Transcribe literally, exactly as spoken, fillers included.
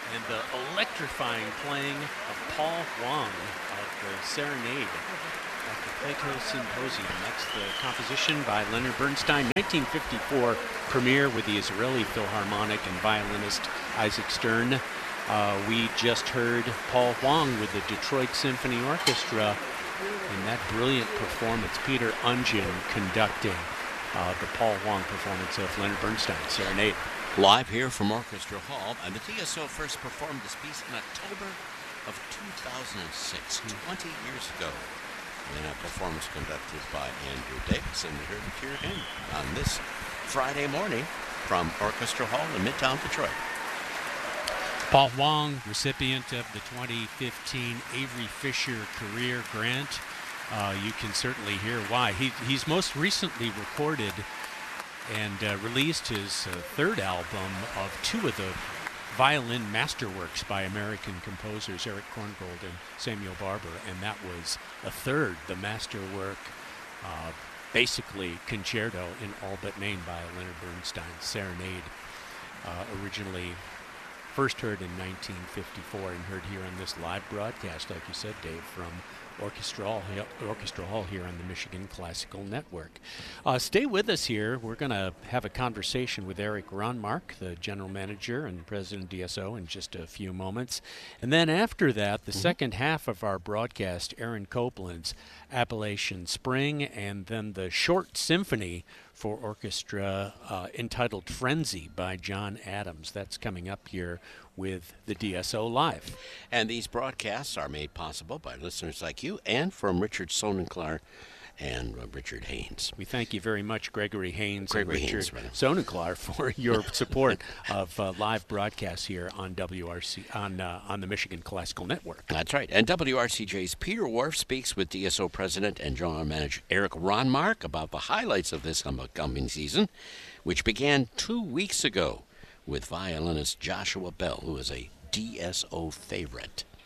and the electrifying playing of Paul Wong of the Serenade at the Plato Symposium. That's the composition by Leonard Bernstein, nineteen fifty-four premiere with the Israeli Philharmonic and violinist Isaac Stern. Uh, we just heard Paul Wong with the Detroit Symphony Orchestra in that brilliant performance. Peter Ungen conducting uh, the Paul Wong performance of Leonard Bernstein's Serenade. Live here from Orchestra Hall, and the D S O first performed this piece in October of two thousand six, twenty years ago, in a performance conducted by Andrew Davis, and we heard it here again on this Friday morning from Orchestra Hall in Midtown Detroit. Paul Wong, recipient of the twenty fifteen Avery Fisher Career Grant. Uh, you can certainly hear why. He, he's most recently recorded and uh, released his uh, third album of two of the violin masterworks by American composers Eric Korngold and Samuel Barber, and that was a third, the masterwork, uh, basically concerto in all but name by Leonard Bernstein, Serenade, uh, originally first heard in nineteen fifty-four and heard here on this live broadcast, like you said, Dave, from Orchestra Hall, Orchestra Hall here on the Michigan Classical Network. Uh, stay with us here. We're going to have a conversation with Eric Ronmark, the general manager and president of D S O, in just a few moments. And then after that, the mm-hmm. second half of our broadcast, Aaron Copland's Appalachian Spring, and then the short symphony for orchestra uh, entitled Frenzy by John Adams. That's coming up here with the D S O Live. And these broadcasts are made possible by listeners like you and from Richard Sonenklar and uh, Richard Haynes. We thank you very much, Gregory Haynes Gregory and Richard Haynes, Sonenklar, for your support of uh, live broadcasts here on W R C, on uh, on the Michigan Classical Network. That's right. And W R C J's Peter Wharf speaks with D S O President and General Manager Eric Ronmark about the highlights of this upcoming season, which began two weeks ago with violinist Joshua Bell, who is a D S O favorite.